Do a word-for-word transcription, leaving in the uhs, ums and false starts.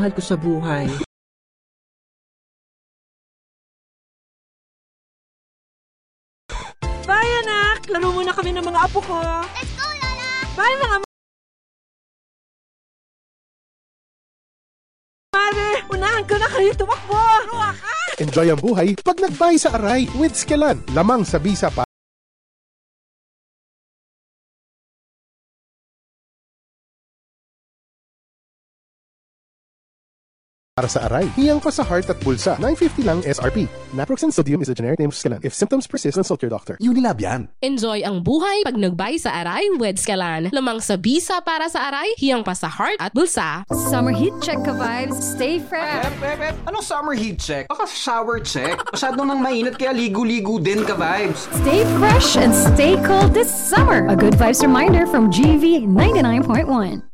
mahal ko sa buhay. Bye, anak! Laro muna kami ng mga apo ko. Let's go, Lola! Bye, mga mare! Unahan ko na kayo tumakbo! Enjoy ang buhay pag nag-buy sa Aray with Skelan. Lamang sa bisa pa. Para sa Aray, hiyang pa sa heart at bulsa. nine fifty lang S R P. Naproxen sodium is a generic name of Skelan. If symptoms persist, consult your doctor. Unilab yan. Enjoy ang buhay pag nagbay sa Aray with Skelan. Lamang sa bisa para sa Aray, hiyang pa sa heart at bulsa. Summer heat check ka vibes. Stay fresh. Ep, ep, ep. Anong summer heat check? Baka shower check. Masyadong nang mainit kaya ligo-ligo din ka vibes. Stay fresh and stay cold this summer. A good vibes reminder from G V ninety-nine point one.